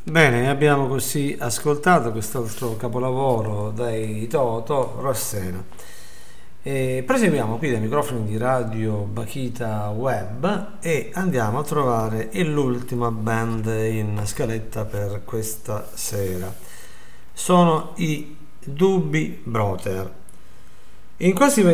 Bene, abbiamo così ascoltato quest'altro capolavoro dai Toto, Rossena. E proseguiamo qui dai microfoni di Radio Bakita Web e andiamo a trovare l'ultima band in scaletta per questa sera. Sono i Doobie Brother. In questi